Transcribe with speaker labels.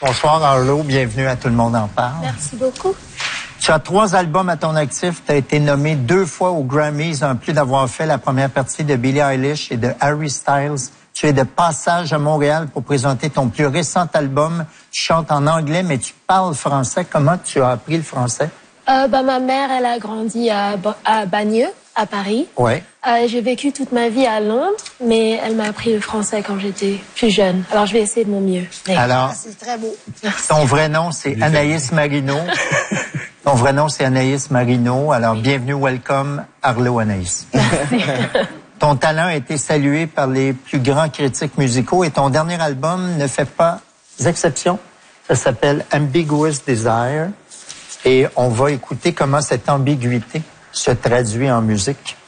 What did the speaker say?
Speaker 1: Bonsoir Arlo, bienvenue à Tout le monde en parle.
Speaker 2: Merci beaucoup.
Speaker 1: Tu as 3 albums à ton actif. Tu as été nommé 2 fois aux Grammys, en plus d'avoir fait la première partie de Billie Eilish et de Harry Styles. Tu es de passage à Montréal pour présenter ton plus récent album. Tu chantes en anglais, mais tu parles français. Comment tu as appris le français?
Speaker 2: Ma mère, elle a grandi à Bagneux, à Paris.
Speaker 1: Ouais.
Speaker 2: J'ai vécu toute ma vie à Londres, mais elle m'a appris le français quand j'étais plus jeune. Alors, je vais essayer de mon mieux. Mais...
Speaker 1: Alors,
Speaker 2: c'est très beau.
Speaker 1: Ton vrai nom, c'est Anaïs Marino. Ton vrai nom, c'est Anaïs Marino. Alors, bienvenue, welcome, Arlo Anaïs. Ton talent a été salué par les plus grands critiques musicaux et ton dernier album ne fait pas exception. Ça s'appelle Ambiguous Desire. Et on va écouter comment cette ambiguïté se traduit en musique.